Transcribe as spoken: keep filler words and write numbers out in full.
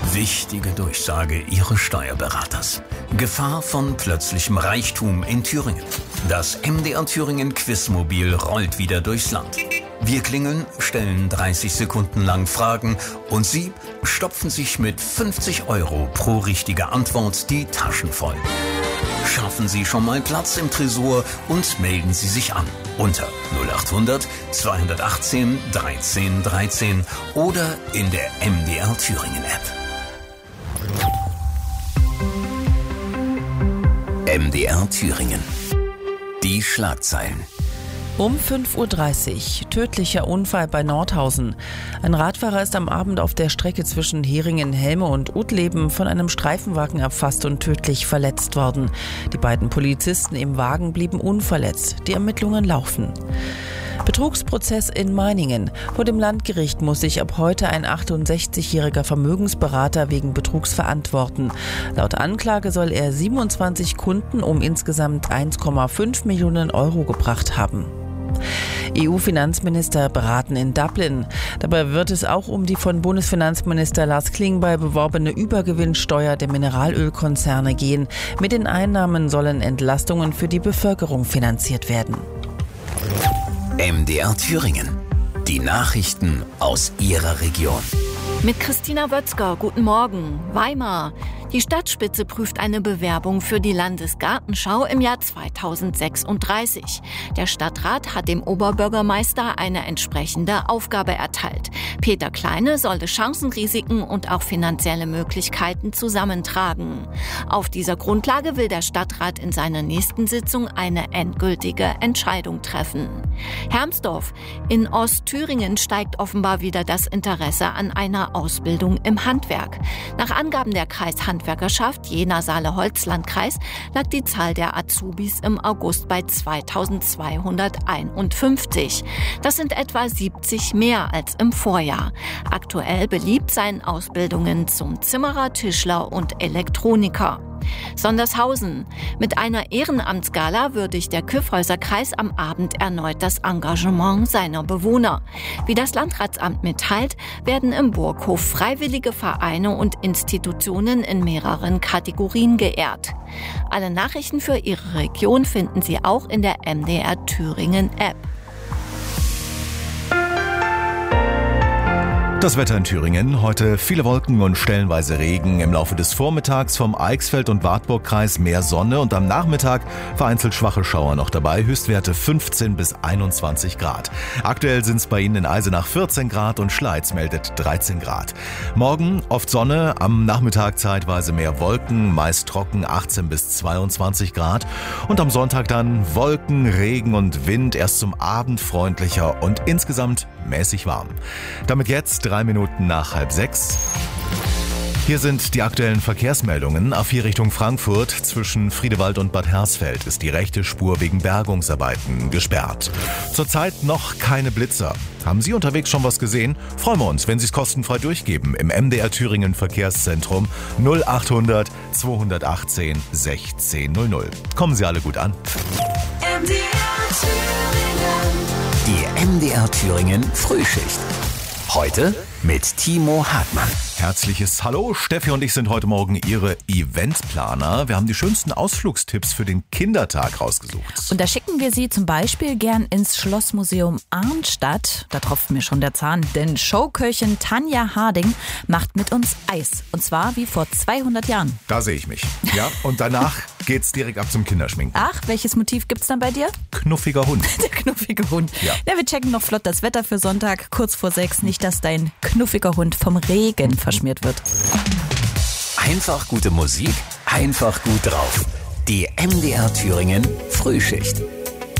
Wichtige Durchsage Ihres Steuerberaters. Gefahr von plötzlichem Reichtum in Thüringen. Das M D R Thüringen Quizmobil rollt wieder durchs Land. Wir klingeln, stellen dreißig Sekunden lang Fragen und Sie stopfen sich mit fünfzig Euro pro richtige Antwort die Taschen voll. Schaffen Sie schon mal Platz im Tresor und melden Sie sich an unter null acht hundert zweihundertachtzehn dreizehn dreizehn oder in der M D R Thüringen App. M D R Thüringen. Die Schlagzeilen. Um fünf Uhr dreißig, tödlicher Unfall bei Nordhausen. Ein Radfahrer ist am Abend auf der Strecke zwischen Heringen-Helme und Uttleben von einem Streifenwagen erfasst und tödlich verletzt worden. Die beiden Polizisten im Wagen blieben unverletzt. Die Ermittlungen laufen. Betrugsprozess in Meiningen. Vor dem Landgericht muss sich ab heute ein achtundsechzigjähriger Vermögensberater wegen Betrugs verantworten. Laut Anklage soll er siebenundzwanzig Kunden um insgesamt eins Komma fünf Millionen Euro gebracht haben. E U-Finanzminister beraten in Dublin. Dabei wird es auch um die von Bundesfinanzminister Lars Klingbeil beworbene Übergewinnsteuer der Mineralölkonzerne gehen. Mit den Einnahmen sollen Entlastungen für die Bevölkerung finanziert werden. M D R Thüringen. Die Nachrichten aus Ihrer Region. Mit Christina Wötzger, guten Morgen. Weimar. Die Stadtspitze prüft eine Bewerbung für die Landesgartenschau im Jahr zweitausendsechsunddreißig. Der Stadtrat hat dem Oberbürgermeister eine entsprechende Aufgabe erteilt. Peter Kleine sollte Chancen, Risiken und auch finanzielle Möglichkeiten zusammentragen. Auf dieser Grundlage will der Stadtrat in seiner nächsten Sitzung eine endgültige Entscheidung treffen. Hermsdorf. In Ostthüringen steigt offenbar wieder das Interesse an einer Ausbildung im Handwerk. Nach Angaben der Kreishandwerkerschaft Jena-Saale-Holz-Landkreis lag die Zahl der Azubis im August bei zweitausendzweihunderteinundfünfzig. Das sind etwa siebzig mehr als im Vorjahr. Aktuell beliebt seien Ausbildungen zum Zimmerer, Tischler und Elektroniker. Sondershausen. Mit einer Ehrenamtsgala würdigt der Kyffhäuser-Kreis am Abend erneut das Engagement seiner Bewohner. Wie das Landratsamt mitteilt, werden im Burghof freiwillige Vereine und Institutionen in mehreren Kategorien geehrt. Alle Nachrichten für Ihre Region finden Sie auch in der M D R Thüringen App. Das Wetter in Thüringen. Heute viele Wolken und stellenweise Regen. Im Laufe des Vormittags vom Eichsfeld- und Wartburgkreis mehr Sonne und am Nachmittag vereinzelt schwache Schauer noch dabei. Höchstwerte fünfzehn bis einundzwanzig Grad. Aktuell sind es bei Ihnen in Eisenach vierzehn Grad und Schleiz meldet dreizehn Grad. Morgen oft Sonne, am Nachmittag zeitweise mehr Wolken, meist trocken achtzehn bis zweiundzwanzig Grad. Und am Sonntag dann Wolken, Regen und Wind, erst zum Abend freundlicher und insgesamt mäßig warm. Damit jetzt drei Minuten nach halb sechs. Hier sind die aktuellen Verkehrsmeldungen. A vier Richtung Frankfurt zwischen Friedewald und Bad Hersfeld ist die rechte Spur wegen Bergungsarbeiten gesperrt. Zurzeit noch keine Blitzer. Haben Sie unterwegs schon was gesehen? Freuen wir uns, wenn Sie es kostenfrei durchgeben im M D R Thüringen Verkehrszentrum null acht hundert zweihundertachtzehn sechzehn null null. Kommen Sie alle gut an. M D R Thüringen. Die M D R Thüringen Frühschicht. Heute mit Timo Hartmann. Herzliches Hallo, Steffi und ich sind heute Morgen Ihre Eventplaner. Wir haben die schönsten Ausflugstipps für den Kindertag rausgesucht. Und da schicken wir Sie zum Beispiel gern ins Schlossmuseum Arnstadt. Da tropft mir schon der Zahn, denn Showköchin Tanja Harding macht mit uns Eis. Und zwar wie vor zweihundert Jahren. Da sehe ich mich. Ja, und danach geht's direkt ab zum Kinderschminken. Ach, welches Motiv gibt's dann bei dir? Knuffiger Hund. Der knuffige Hund. Ja. Ja, wir checken noch flott das Wetter für Sonntag, kurz vor sechs. Nicht, dass dein knuffiger Hund vom Regen verschmiert wird. Einfach gute Musik, einfach gut drauf. Die M D R Thüringen Frühschicht.